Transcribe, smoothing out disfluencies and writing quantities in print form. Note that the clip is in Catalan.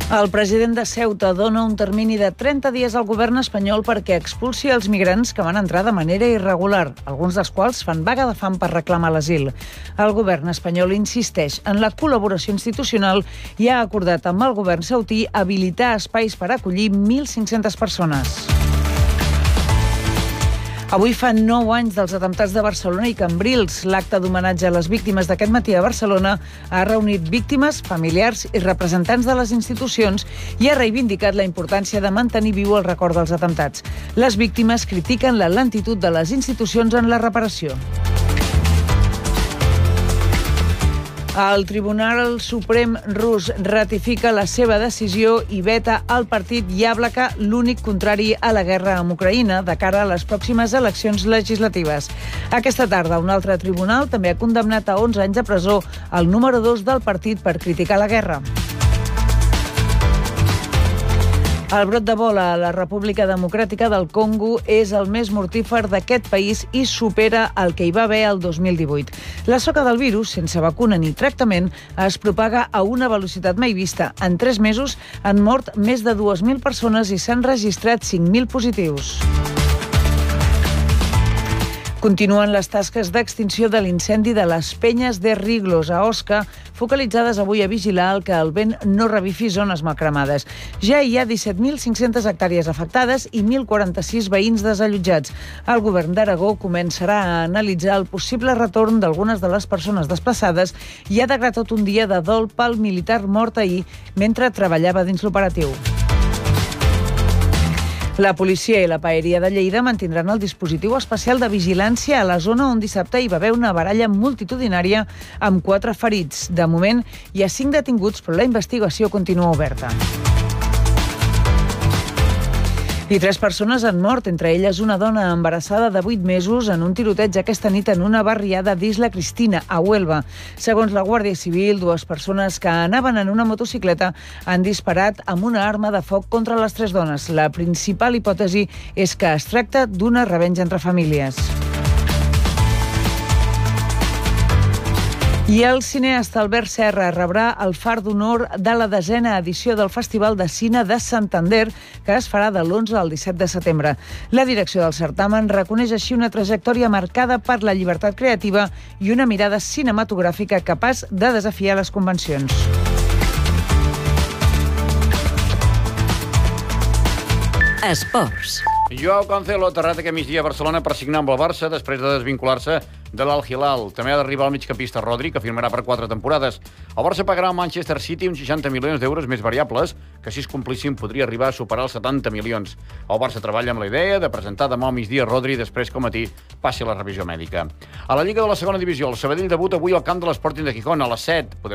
El president de Ceuta dona un termini de 30 dies al govern espanyol perquè expulsi els migrants que van entrar de manera irregular, alguns dels quals fan vaga de fam per reclamar l'asil. El govern espanyol insisteix en la col·laboració institucional i ha acordat amb el govern saudí habilitar espais per acollir 1.500 persones. Avui fan 9 anys dels atemptats de Barcelona i Cambrils. L'acte d'homenatge a les víctimes d'aquest matí a Barcelona ha reunit víctimes, familiars i representants de les institucions i ha reivindicat la importància de mantenir viu el record dels atemptats. Les víctimes critiquen la lentitud de les institucions en la reparació. El Tribunal Suprem rus ratifica la seva decisió i veta el partit Yablaka, l'únic contrari a la guerra amb Ucraïna, de cara a les pròximes eleccions legislatives. Aquesta tarda, un altre tribunal també ha condemnat a 11 anys de presó el número 2 del partit per criticar la guerra. El brot d'Ebola a la República Democràtica del Congo és el més mortífer d'aquest país i supera el que hi va haver el 2018. La soca del virus, sense vacuna ni tractament, es propaga a una velocitat mai vista. En 3 mesos han mort més de 2.000 persones i s'han registrat 5.000 positius. Continuen les tasques d'extinció de l'incendi de les Penyes de Riglos, a Osca, focalitzades avui a vigilar que el vent no revifi zones malcremades. Ja hi ha 17.500 hectàrees afectades i 1.046 veïns desallotjats. El govern d'Aragó començarà a analitzar el possible retorn d'algunes de les persones desplaçades i ha decretat un dia de dol pel militar mort ahir mentre treballava dins l'operatiu. La policia i la paeria de Lleida mantindran el dispositiu especial de vigilància a la zona on dissabte hi va haver una baralla multitudinària amb 4 ferits. De moment, hi ha 5 detinguts, però la investigació continua oberta. I 3 persones han mort, entre elles una dona embarassada de 8 mesos en un tiroteig aquesta nit en una barriada d'Isla Cristina, a Huelva. Segons la Guàrdia Civil, 2 persones que anaven en una motocicleta han disparat amb una arma de foc contra les 3 dones. La principal hipòtesi és que es tracta d'una revenja entre famílies. I el cineasta Albert Serra rebrà el far d'honor de la 10a edició del Festival de Cine de Santander, que es farà de l'11 al 17 de setembre. La direcció del certamen reconeix així una trajectòria marcada per la llibertat creativa i una mirada cinematogràfica capaç de desafiar les convencions. Esports. Joao Cancelo ha aterrat aquest migdia a Barcelona per signar amb el Barça després de desvincular-se de l'Al-Hilal. També ha d'arribar el migcampista Rodri, que firmarà per 4 temporades. El Barça pagarà al Manchester City uns 60 milions d'euros més variables, que si es complissin podria arribar a superar els 70 milions. El Barça treballa amb la idea de presentar demà al migdia Rodri després que al matí passi la revisió mèdica. A la Lliga de la segona divisió, el Sabadell debuta avui al camp de l'Sporting de Gijón a les 7.